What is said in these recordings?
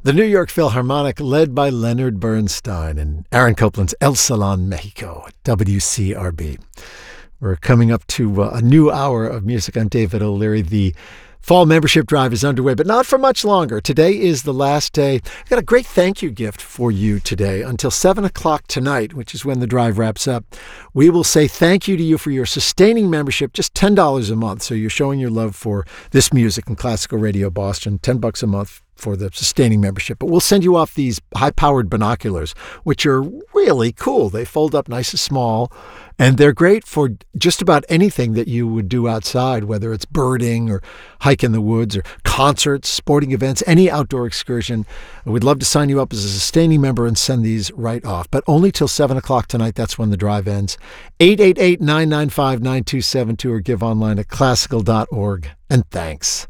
The New York Philharmonic, led by Leonard Bernstein and Aaron Copland's El Salon Mexico at WCRB. We're coming up to a new hour of music. I'm David O'Leary. The fall membership drive is underway, but not for much longer. Today is the last day. I've got a great thank you gift for you today. Until 7 o'clock tonight, which is when the drive wraps up, we will say thank you to you for your sustaining membership, just $10 a month. So you're showing your love for this music and Classical Radio Boston, $10 a month for the sustaining membership. But we'll send you off these high-powered binoculars, which are really cool. They fold up nice and small, and they're great for just about anything that you would do outside, whether it's birding or hike in the woods or concerts, sporting events, any outdoor excursion. We'd love to sign you up as a sustaining member and send these right off, but only till 7 o'clock tonight. That's when the drive ends. 888-995-9272 or give online at classical.org. And thanks.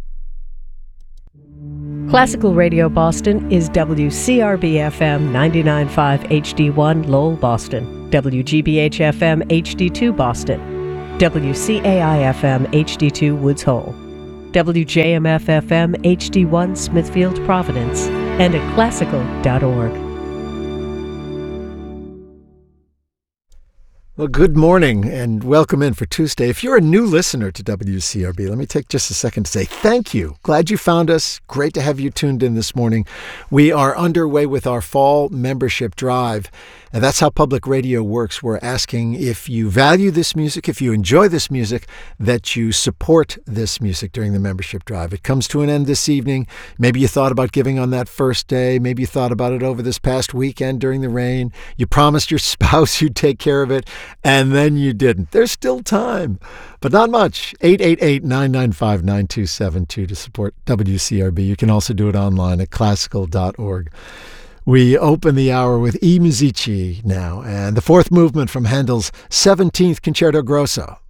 Classical Radio Boston is WCRB-FM 99.5 HD1 Lowell, Boston, WGBH-FM HD2 Boston, WCAI-FM HD2 Woods Hole, WJMF-FM HD1 Smithfield, Providence, and at classical.org. Well, good morning and welcome in for Tuesday. If you're a new listener to WCRB, let me take just a second to say thank you. Glad you found us. Great to have you tuned in this morning. We are underway with our fall membership drive, and that's how public radio works. We're asking if you value this music, if you enjoy this music, that you support this music during the membership drive. It comes to an end this evening. Maybe you thought about giving on that first day. Maybe you thought about it over this past weekend during the rain. You promised your spouse you'd take care of it, and then you didn't. There's still time, but not much. 888-995-9272 to support WCRB. You can also do it online at classical.org. We open the hour with I Musici now, and the fourth movement from Handel's 17th Concerto Grosso.